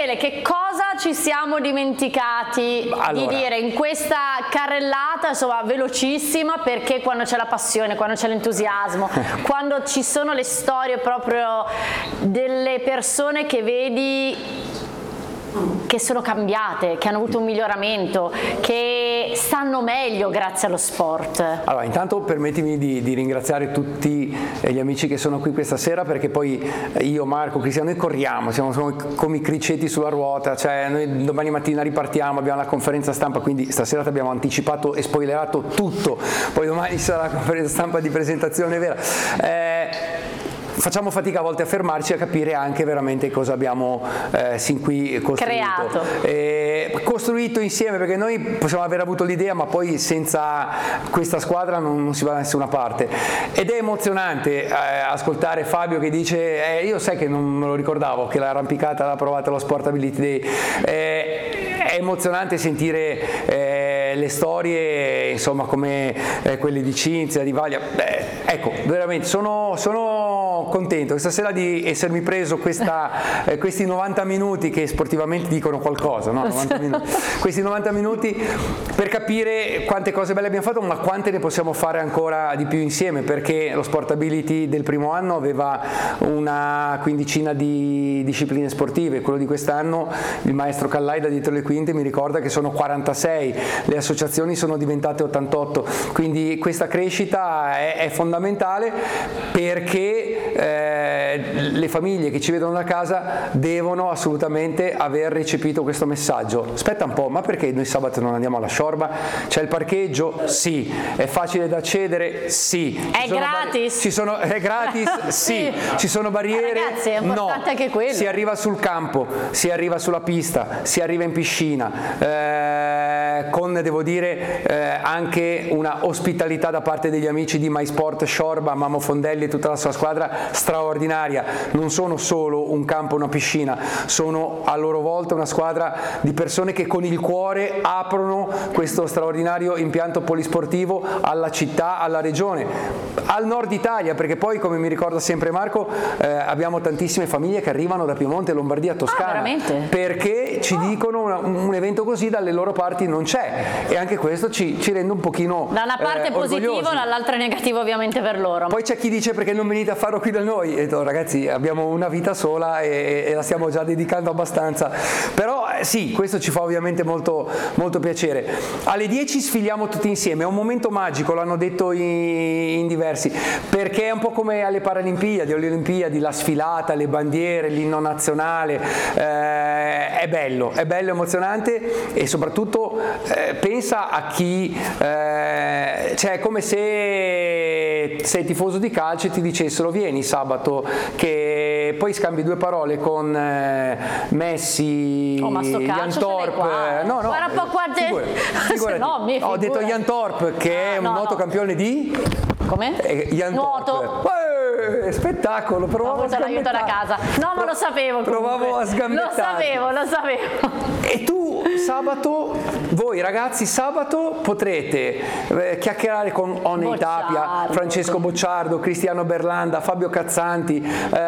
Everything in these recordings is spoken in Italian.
Michele, che cosa ci siamo dimenticati di dire in questa carrellata, insomma, velocissima, perché quando c'è la passione, quando c'è l'entusiasmo, quando ci sono le storie proprio delle persone che vedi che sono cambiate, che hanno avuto un miglioramento, che stanno meglio grazie allo sport. Allora, intanto permettimi di ringraziare tutti gli amici che sono qui questa sera, perché poi io, Marco, Cristiano, noi corriamo, siamo come i criceti sulla ruota, cioè noi domani mattina ripartiamo, abbiamo la conferenza stampa, quindi stasera ti abbiamo anticipato e spoilerato tutto, poi domani sarà la conferenza stampa di presentazione vera. Facciamo fatica a volte a fermarci a capire anche veramente cosa abbiamo sin qui costruito insieme, perché noi possiamo aver avuto l'idea, ma poi senza questa squadra non si va da nessuna parte. Ed è emozionante ascoltare Fabio che dice io sai che non me lo ricordavo che l'arrampicata l'ha provata allo Sportability Day. È emozionante sentire le storie, insomma, come quelle di Cinzia, di Vaglia. Ecco, veramente sono contento questa sera di essermi preso questi 90 minuti che sportivamente dicono qualcosa, no? 90 minuti. Questi 90 minuti per capire quante cose belle abbiamo fatto, ma quante ne possiamo fare ancora di più insieme, perché lo Sportability del primo anno aveva una quindicina di discipline sportive, quello di quest'anno il maestro Callai da dietro le quinte mi ricorda che sono 46, le associazioni sono diventate 88, quindi questa crescita è fondamentale, perché le famiglie che ci vedono da casa devono assolutamente aver recepito questo messaggio. Aspetta un po', ma perché noi sabato non andiamo alla Sciorba? C'è il parcheggio? Sì. È facile da accedere? Sì. È gratis? È gratis? Sì. Ci sono barriere? Ragazzi, è importante no. Anche quello. Si arriva sul campo, si arriva sulla pista, si arriva in piscina, con, devo dire, anche una ospitalità da parte degli amici di MySport Sciorba, Mamo Fondelli e tutta la sua squadra straordinaria. Non sono solo un campo e una piscina, sono a loro volta una squadra di persone che con il cuore aprono questo straordinario impianto polisportivo alla città, alla regione, al nord Italia, perché poi, come mi ricorda sempre Marco, abbiamo tantissime famiglie che arrivano da Piemonte, Lombardia, Toscana, perché ci dicono un evento così dalle loro parti non c'è, e anche questo ci rende un pochino da una parte positivo, dall'altra negativo ovviamente per loro. Poi c'è chi dice perché non venite a farlo qui da noi, e ragazzi, abbiamo una vita sola e la stiamo già dedicando abbastanza, però sì, questo ci fa ovviamente molto, molto piacere. Alle 10 sfiliamo tutti insieme, è un momento magico, l'hanno detto in diversi, perché è un po' come alle Paralimpiadi, alle Olimpiadi, la sfilata, le bandiere, l'inno nazionale, è bello, emozionante, e soprattutto pensa a chi, cioè è come se sei tifoso di calcio e ti dicessero vieni sabato, che poi scambi due parole con Messi, Jan Torp, guarda un po' figurati. Ho detto Jan Torp, che è un noto campione di... Come? Nuoto. Spettacolo, provavo a l'aiuto da casa. No, ma lo sapevo. Provavo a sgambettare. Lo sapevo. E tu sabato, voi ragazzi, sabato potrete chiacchierare con Oney Tapia, Francesco Bocciardo, Cristiano Berlanda, Fabio Cazzanti,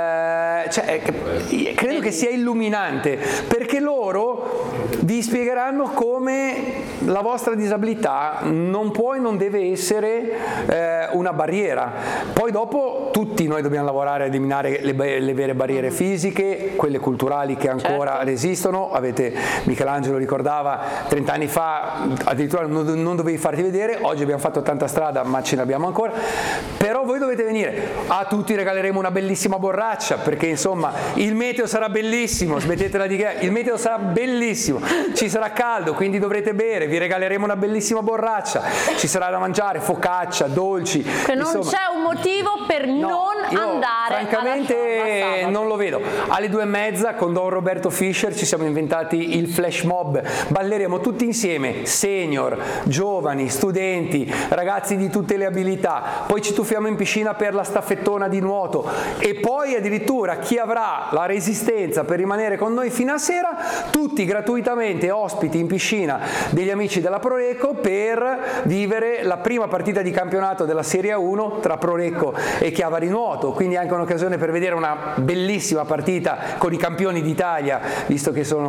credo che sia illuminante, perché loro vi spiegheranno come la vostra disabilità non può e non deve essere una barriera. Poi dopo tutti noi dobbiamo lavorare a eliminare le vere barriere fisiche, quelle culturali che ancora resistono. Michelangelo ricordava 30 anni fa addirittura non dovevi farti vedere, oggi abbiamo fatto tanta strada ma ce ne abbiamo ancora, però voi dovete venire, a tutti regaleremo una bellissima borraccia, perché insomma il meteo sarà bellissimo, smettetela di che, il meteo sarà bellissimo, ci sarà caldo, quindi dovrete bere, vi regaleremo una bellissima borraccia, ci sarà da mangiare, focaccia, dolci, non c'è un motivo per non andare, francamente non lo vedo. Alle 2:30 con Don Roberto Fischer ci siamo inventati il flash mob, balleremo tutti insieme, senior, giovani, studenti, ragazzi di tutte le abilità, poi ci tuffiamo in piscina per la staffettona di nuoto, e poi addirittura chi avrà la resistenza per rimanere con noi fino a sera, tutti gratuitamente ospiti in piscina degli amici della Prorecco per vivere la prima partita di campionato della Serie 1 tra Prorecco e Chiavari Nuoto, quindi anche un'occasione per vedere una bellissima partita con i campioni d'Italia, visto che sono